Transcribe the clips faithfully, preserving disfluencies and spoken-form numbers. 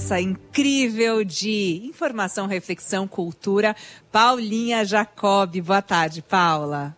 conversa incrível de informação, reflexão, cultura. Paulinha Jacob. Boa tarde, Paula.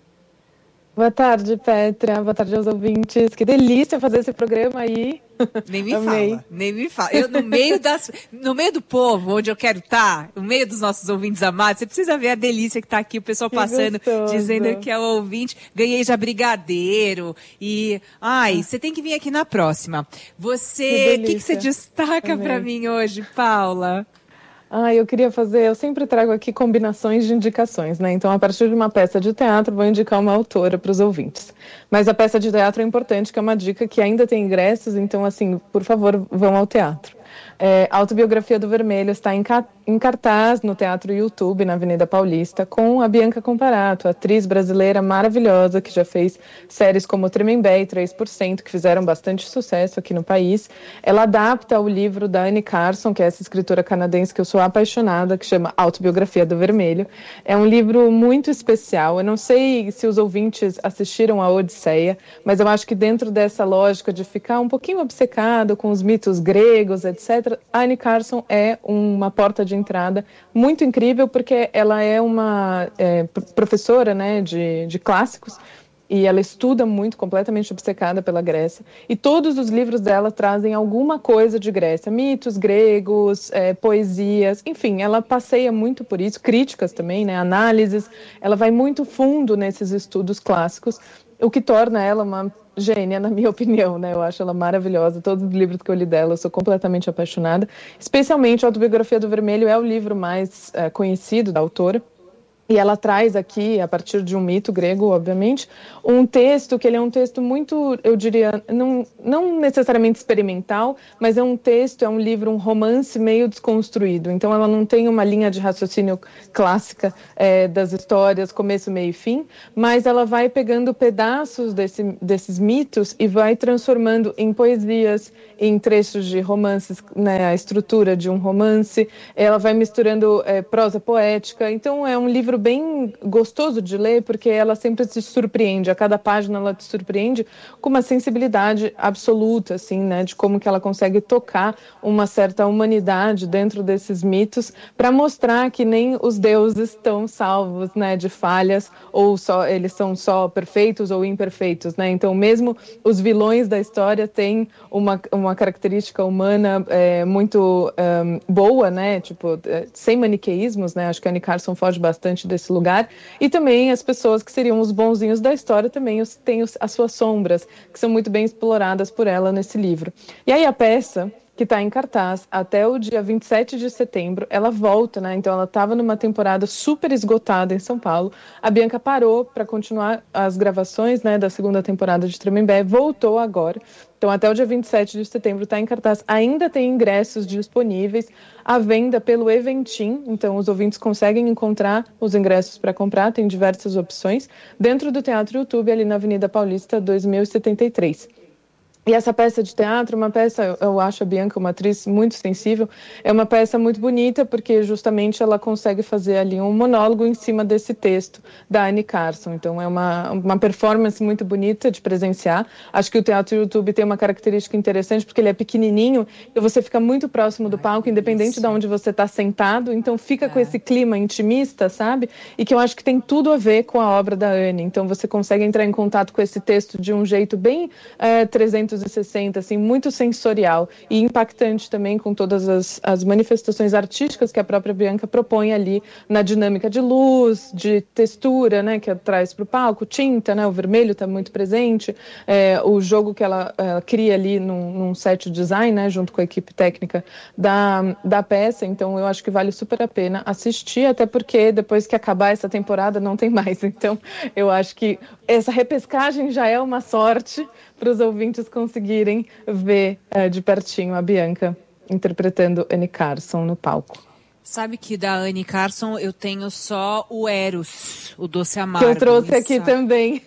Boa tarde, Petra. Boa tarde aos ouvintes. Que delícia fazer esse programa aí. Nem me fala, nem me fala. Eu, no meio das, no meio do povo, onde eu quero estar, no meio dos nossos ouvintes amados, você precisa ver a delícia que está aqui, o pessoal que passando, gostoso. Dizendo que é o ouvinte. Ganhei já brigadeiro. E, ai, você tem que vir aqui na próxima. Você, o que, que, que você destaca para mim hoje, Paula? Ah, eu queria fazer, eu sempre trago aqui combinações de indicações, né? Então, a partir de uma peça de teatro, vou indicar uma autora para os ouvintes. Mas a peça de teatro é importante, que é uma dica que ainda tem ingressos, então, assim, por favor, vão ao teatro. É, a Autobiografia do Vermelho está em, ca- em cartaz no Teatro YouTube, na Avenida Paulista, com a Bianca Comparato, atriz brasileira maravilhosa, que já fez séries como Tremembé e três por cento, que fizeram bastante sucesso aqui no país. Ela adapta o livro da Anne Carson, que é essa escritora canadense que eu sou apaixonada, que chama Autobiografia do Vermelho. É um livro muito especial. Eu não sei se os ouvintes assistiram a Odisseia, mas eu acho que dentro dessa lógica de ficar um pouquinho obcecado com os mitos gregos, etcétera, a Anne Carson é uma porta de entrada muito incrível, porque ela é uma é, professora, né, de, de clássicos, e ela estuda muito, completamente obcecada pela Grécia, e todos os livros dela trazem alguma coisa de Grécia, mitos gregos, é, poesias, enfim, ela passeia muito por isso, críticas também, né, análises, ela vai muito fundo nesses estudos clássicos, o que torna ela uma gênia, na minha opinião, né? Eu acho ela maravilhosa. Todos os livros que eu li dela, eu sou completamente apaixonada. Especialmente a Autobiografia do Vermelho é o livro mais é, conhecido da autora. E ela traz aqui, a partir de um mito grego, obviamente, um texto que ele é um texto muito, eu diria, não, não necessariamente experimental, mas é um texto, é um livro, um romance meio desconstruído. Então ela não tem uma linha de raciocínio clássica é, das histórias, começo, meio e fim, mas ela vai pegando pedaços desse, desses mitos e vai transformando em poesias, em trechos de romances, né, a estrutura de um romance. Ela vai misturando é, prosa poética. Então é um livro bem gostoso de ler, porque ela sempre te surpreende, a cada página ela te surpreende com uma sensibilidade absoluta, assim, né, de como que ela consegue tocar uma certa humanidade dentro desses mitos, para mostrar que nem os deuses estão salvos, né, de falhas, ou só eles são só perfeitos ou imperfeitos, né, então mesmo os vilões da história têm uma, uma característica humana é, muito um, boa, né, tipo, sem maniqueísmos, né, acho que a Anne Carson foge bastante desse lugar, e também as pessoas que seriam os bonzinhos da história também os, têm os, as suas sombras, que são muito bem exploradas por ela nesse livro. E aí a peça, que está em cartaz até o dia vinte e sete de setembro, ela volta, né? Então ela estava numa temporada super esgotada em São Paulo, a Bianca parou para continuar as gravações, né, da segunda temporada de Tremembé, voltou agora. Então, até o dia vinte e sete de setembro está em cartaz. Ainda tem ingressos disponíveis à venda pelo Eventim. Então, os ouvintes conseguem encontrar os ingressos para comprar. Tem diversas opções. Dentro do Teatro YouTube, ali na Avenida Paulista, dois mil e setenta e três. E essa peça de teatro, uma peça, eu acho a Bianca uma atriz muito sensível, é uma peça muito bonita, porque justamente ela consegue fazer ali um monólogo em cima desse texto da Anne Carson. Então é uma, uma performance muito bonita de presenciar. Acho que o Teatro YouTube tem uma característica interessante, porque ele é pequenininho e você fica muito próximo do palco, independente de onde você está sentado, então fica com esse clima intimista, sabe? E que eu acho que tem tudo a ver com a obra da Anne. Então você consegue entrar em contato com esse texto de um jeito bem é, trezentos e sessenta, assim, muito sensorial e impactante também, com todas as, as manifestações artísticas que a própria Bianca propõe ali na dinâmica de luz, de textura, né, que ela traz para o palco, tinta, né, o vermelho está muito presente, é, o jogo que ela, ela cria ali num, num set design, né, junto com a equipe técnica da, da peça. Então eu acho que vale super a pena assistir, até porque depois que acabar essa temporada não tem mais. Então eu acho que essa repescagem já é uma sorte para os ouvintes conseguirem ver é, de pertinho a Bianca interpretando Anne Carson no palco. Sabe que da Anne Carson eu tenho só o Eros, o Doce Amargo. Que eu trouxe essa... aqui também.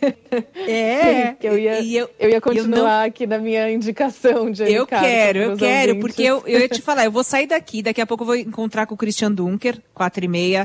É. que eu ia, eu, eu ia continuar eu não... aqui na minha indicação de Anne eu Carson. Quero, eu quero, ouvintes. porque eu, eu ia te falar, eu vou sair daqui, daqui a pouco eu vou encontrar com o Christian Dunker, quatro e meia,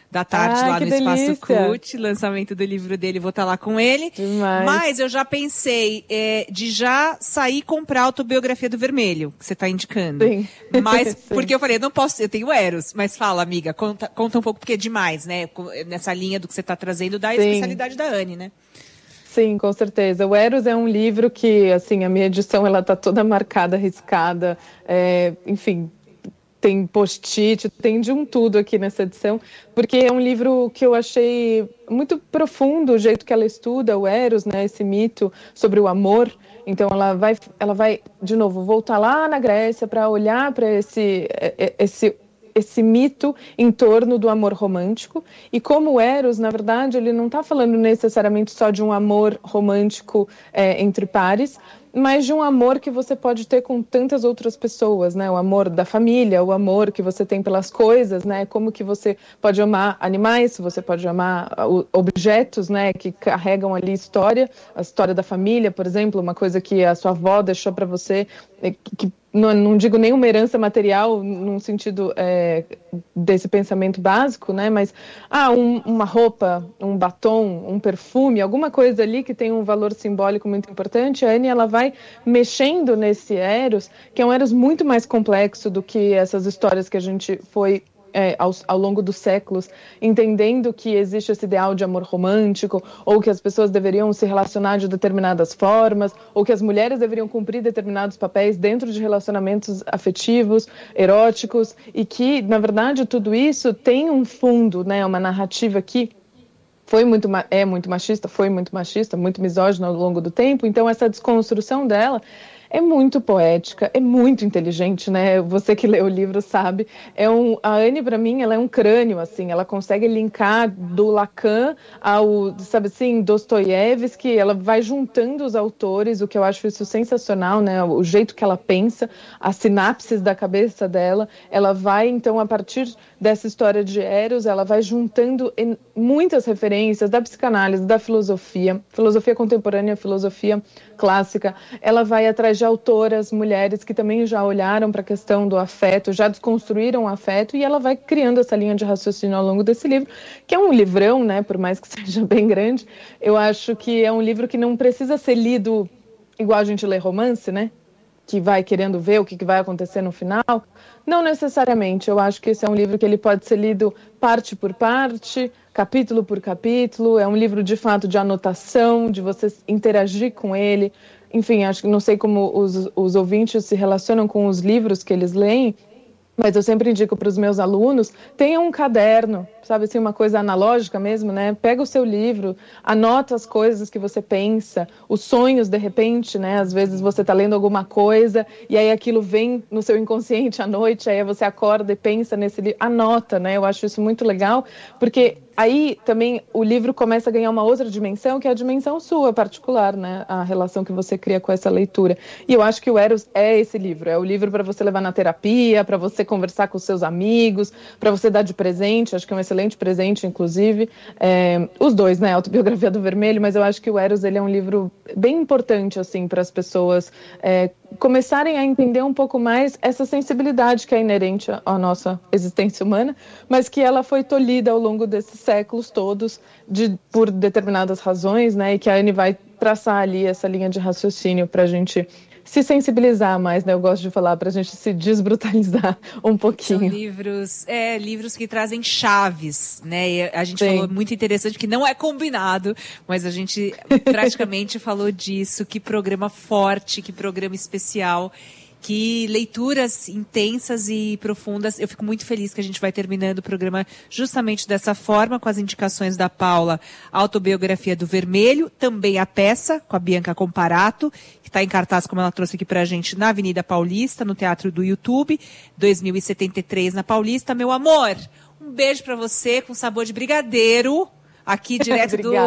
da tarde ah, lá no delícia. Espaço Cult, lançamento do livro dele, vou estar lá com ele. Demais. Mas eu já pensei é, de já sair comprar a Autobiografia do Vermelho, que você está indicando. Sim. Mas, Sim. porque eu falei, eu não posso, eu tenho Eros, mas fala, amiga, conta, conta um pouco, porque é demais, né? Nessa linha do que você está trazendo da Sim. especialidade da Anne, né? Sim, com certeza. O Eros é um livro que, assim, a minha edição, ela tá toda marcada, riscada, é, enfim, tem post-it, tem de um tudo aqui nessa edição, porque é um livro que eu achei muito profundo, o jeito que ela estuda o Eros, né, esse mito sobre o amor. Então ela vai, ela vai de novo, voltar lá na Grécia para olhar para esse, esse esse mito em torno do amor romântico, e como o Eros, na verdade, ele não está falando necessariamente só de um amor romântico é, entre pares, mas de um amor que você pode ter com tantas outras pessoas, né? O amor da família, o amor que você tem pelas coisas, né? Como que você pode amar animais, você pode amar objetos, né? Que carregam ali história, a história da família, por exemplo, uma coisa que a sua avó deixou para você, que Não, não digo nem uma herança material, num sentido é, desse pensamento básico, né? Mas ah, um, uma roupa, um batom, um perfume, alguma coisa ali que tem um valor simbólico muito importante. A Anne, ela vai mexendo nesse Eros, que é um Eros muito mais complexo do que essas histórias que a gente foi É, ao, ao longo dos séculos, entendendo que existe esse ideal de amor romântico, ou que as pessoas deveriam se relacionar de determinadas formas, ou que as mulheres deveriam cumprir determinados papéis dentro de relacionamentos afetivos, eróticos, e que, na verdade, tudo isso tem um fundo, né, uma narrativa que foi muito, é muito machista, foi muito machista, muito misógina ao longo do tempo. Então essa desconstrução dela é muito poética, é muito inteligente, né? Você que lê o livro sabe. É um, a Anne, para mim, ela é um crânio, assim. Ela consegue linkar do Lacan ao, sabe assim, Dostoiévski. Ela vai juntando os autores, o que eu acho isso sensacional, né? O jeito que ela pensa, as sinapses da cabeça dela. Ela vai, então, a partir dessa história de Eros, ela vai juntando muitas referências da psicanálise, da filosofia, filosofia contemporânea, filosofia clássica. Ela vai atrás de autoras, mulheres que também já olharam para a questão do afeto, já desconstruíram o afeto, e ela vai criando essa linha de raciocínio ao longo desse livro, que é um livrão, né, por mais que seja bem grande. Eu acho que é um livro que não precisa ser lido igual a gente lê romance, né, que vai querendo ver o que vai acontecer no final. Não necessariamente. Eu acho que esse é um livro que ele pode ser lido parte por parte, capítulo por capítulo. É um livro, de fato, de anotação, de você interagir com ele. Enfim, acho que não sei como os, os ouvintes se relacionam com os livros que eles leem, mas eu sempre indico para os meus alunos, tenham um caderno, sabe assim, uma coisa analógica mesmo, né? Pega o seu livro, anota as coisas que você pensa, os sonhos, de repente, né? Às vezes você está lendo alguma coisa e aí aquilo vem no seu inconsciente à noite, aí você acorda e pensa nesse livro, anota, né? Eu acho isso muito legal, porque aí também o livro começa a ganhar uma outra dimensão, que é a dimensão sua, particular, né? A relação que você cria com essa leitura. E eu acho que o Eros é esse livro, é o livro para você levar na terapia, para você conversar com os seus amigos, para você dar de presente, acho que é um excelente presente, inclusive. É, os dois, né? A Autobiografia do Vermelho, mas eu acho que o Eros, ele é um livro bem importante, assim, para as pessoas é, começarem a entender um pouco mais essa sensibilidade que é inerente à nossa existência humana, mas que ela foi tolhida ao longo desses séculos todos de, por determinadas razões, né? E que a Anne vai traçar ali essa linha de raciocínio para a gente se sensibilizar mais, né? Eu gosto de falar, para a gente se desbrutalizar um pouquinho. São livros, é, livros que trazem chaves, né? E a gente Sim. falou muito interessante, que não é combinado, mas a gente praticamente falou disso. Que programa forte, que programa especial. Que leituras intensas e profundas. Eu fico muito feliz que a gente vai terminando o programa justamente dessa forma, com as indicações da Paula, a Autobiografia do Vermelho, também a peça, com a Bianca Comparato, que está em cartaz, como ela trouxe aqui pra gente, na Avenida Paulista, no Teatro do YouTube, dois mil e setenta e três na Paulista. Meu amor, um beijo para você, com sabor de brigadeiro. Aqui direto do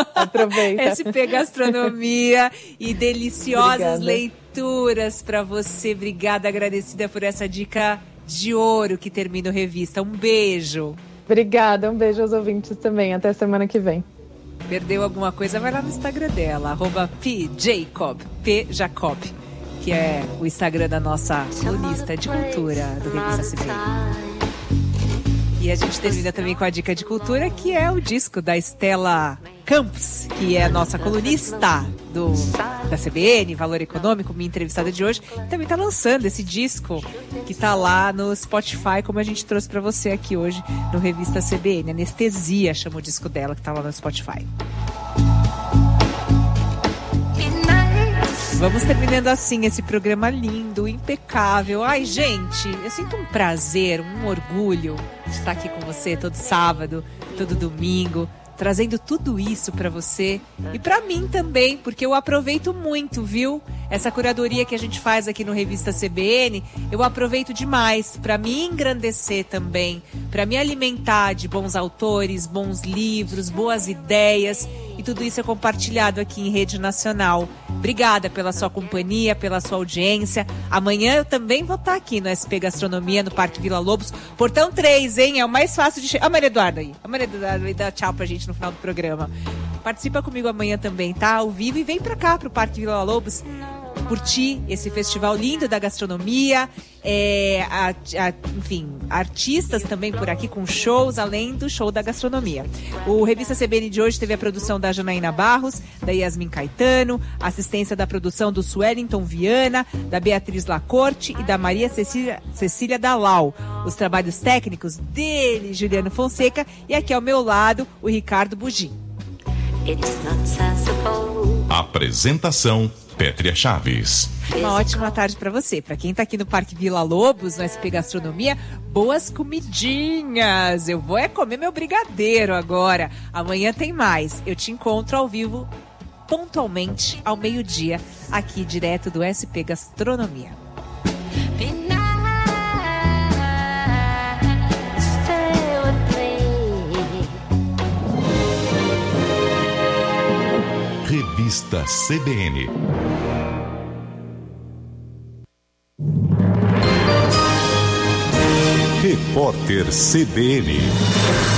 S P Gastronomia e deliciosas Obrigada. leituras para você. Obrigada, agradecida por essa dica de ouro que termina o Revista. Um beijo. Obrigada, um beijo aos ouvintes também. Até semana que vem. Perdeu alguma coisa? Vai lá no Instagram dela, arroba P Jacob, P Jacob, que é o Instagram da nossa colunista de cultura do Revista C B N. E a gente termina também com a dica de cultura, que é o disco da Estela Campos, que é a nossa colunista do, da C B N, Valor Econômico, minha entrevistada de hoje, também está lançando esse disco que está lá no Spotify, como a gente trouxe para você aqui hoje no Revista C B N. Anestesia chama o disco dela, que está lá no Spotify. Vamos terminando assim esse programa lindo, impecável. Ai, gente, eu sinto um prazer, um orgulho de estar aqui com você todo sábado, todo domingo, trazendo tudo isso para você e para mim também, porque eu aproveito muito, viu? Essa curadoria que a gente faz aqui no Revista C B N, eu aproveito demais para me engrandecer também, para me alimentar de bons autores, bons livros, boas ideias, e tudo isso é compartilhado aqui em rede nacional. Obrigada pela sua companhia, pela sua audiência. Amanhã eu também vou estar aqui no S P Gastronomia, no Parque Vila Lobos, Portão três, hein? É o mais fácil de chegar. A Maria Eduarda aí. A Maria Eduarda vai dar tchau pra gente no final do programa. Participa comigo amanhã também, tá? Ao vivo, e vem pra cá, pro Parque Vila Lobos, curtir esse festival lindo da gastronomia, é, a, a, enfim, artistas também por aqui com shows, além do show da gastronomia. O Revista C B N de hoje teve a produção da Janaína Barros, da Yasmin Caetano, assistência da produção do Suellington Viana, da Beatriz Lacorte e da Maria Cecília, Cecília Dalal. Os trabalhos técnicos dele, Juliano Fonseca, e aqui ao meu lado, o Ricardo Bugin. Apresentação Pétria Chaves. Uma ótima tarde para você. Para quem tá aqui no Parque Vila Lobos, no S P Gastronomia, boas comidinhas. Eu vou é comer meu brigadeiro agora. Amanhã tem mais. Eu te encontro ao vivo pontualmente ao meio-dia, aqui direto do S P Gastronomia. Revista C B N. Repórter C B N.